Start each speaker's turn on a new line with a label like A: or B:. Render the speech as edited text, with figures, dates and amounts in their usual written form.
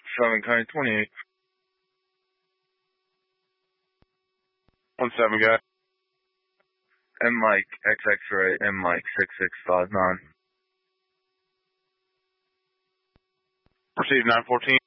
A: 7 County 28.
B: 1-7, guy.
A: M Mike XX right, M Mike 6659.
B: Proceed 914.